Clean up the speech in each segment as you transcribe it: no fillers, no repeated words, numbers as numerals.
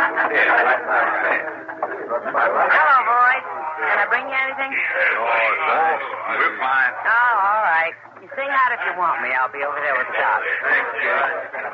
Hello, boys. Can I bring you anything? Thanks. We're fine. Oh, all right. You sing out if you want me. I'll be over there with the doc. Thanks, kid.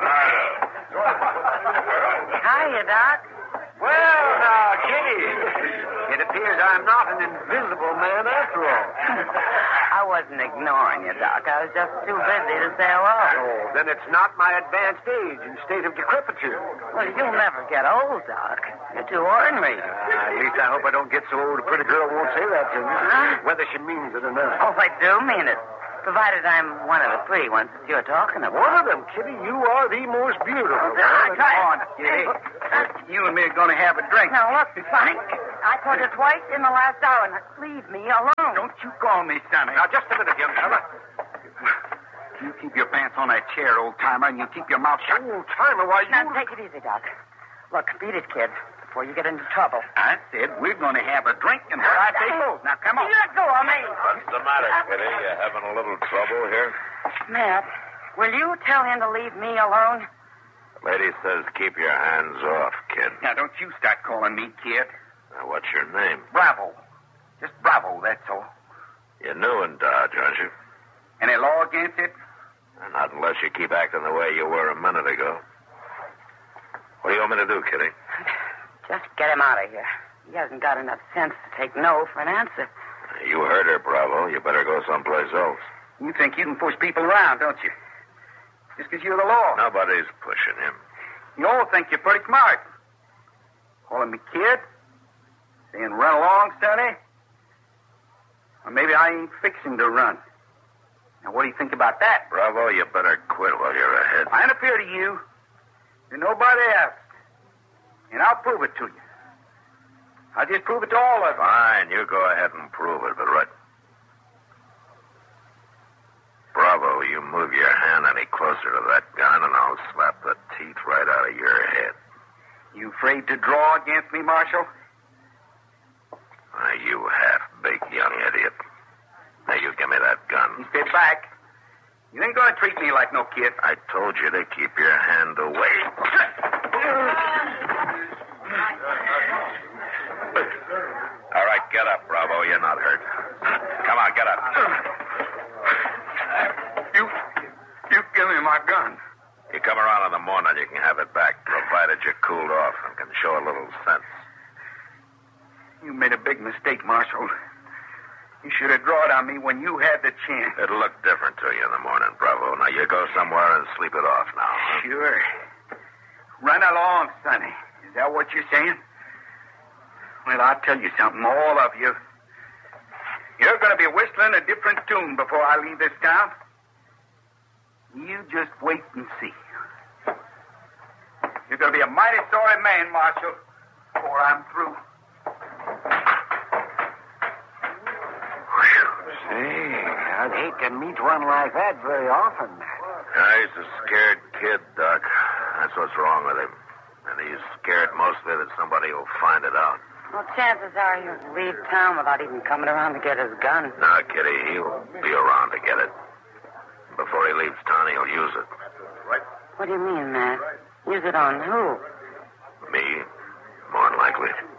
Hiya, Doc. Well, now, Kitty, it appears I'm not an invisible man after all. I wasn't ignoring you, Doc. I was just too busy to say hello. Oh, then it's not my advanced age and state of decrepitude. Well, you'll never get old, Doc. You're too ornery. At least I hope I don't get so old a pretty girl won't say that to me, whether she means it or not. Oh, I do mean it. Provided I'm one of the pretty ones that you're talking about. One of them, Kitty. You are the most beautiful. Doc, Come on, Kitty. You and me are going to have a drink. Now, look, Frank. I told you twice in the last hour. Now, leave me alone. Don't you call me Sonny. Now, just a minute, young fella. You keep your pants on that chair, old-timer, and you keep your mouth shut. Old timer, why you... Now, take it easy, Doc. Look, beat it, kid, before you get into trouble. I said we're going to have a drink, and what I say goes. Now, come on. Let go of me. What's the matter, Kitty? You having a little trouble here? Matt, will you tell him to leave me alone? The lady says keep your hands off, kid. Now, don't you start calling me kid. Now, what's your name? Bravo. Just Bravo, that's all. You're new in Dodge, aren't you? Any law against it? Not unless you keep acting the way you were a minute ago. What do you want me to do, Kitty? Just get him out of here. He hasn't got enough sense to take no for an answer. You heard her, Bravo. You better go someplace else. You think you can push people around, don't you? Just because you're the law. Nobody's pushing him. You all think you're pretty smart. Calling me kid? Saying run along, Sonny? Or maybe I ain't fixing to run. Now, what do you think about that? Bravo, you better quit while you're ahead. I interfere to you. To nobody else. And I'll prove it to you. I'll just prove it to all of you. Fine, you go ahead and prove it, but right. Bravo, you move your hand any closer to that gun, and I'll slap the teeth right out of your head. You afraid to draw against me, Marshal? You half-baked young idiot. Now, you give me that gun. You stay back. You ain't gonna treat me like no kid. I told you to keep your hand away. All right, get up, Bravo. You're not hurt. Come on, get up. You give me my gun. You come around in the morning, you can have it back, provided you're cooled off and can show a little sense. You made a big mistake, Marshal. You should have drawn on me when you had the chance. It'll look different to you in the morning, Bravo. Now, you go somewhere and sleep it off now. Huh? Sure. Run along, Sonny. Is that what you're saying? Well, I'll tell you something, all of you. You're going to be whistling a different tune before I leave this town. You just wait and see. You're going to be a mighty sorry man, Marshal, before I'm through. Say, I'd hate to meet one like that very often, Matt. He's a scared kid, Doc. That's what's wrong with him. And he's scared mostly that somebody will find it out. Well, chances are he'll leave town without even coming around to get his gun. No, Kitty, he'll be around to get it. Before he leaves town, he'll use it. What do you mean, Matt? Use it on who? Me, more than likely.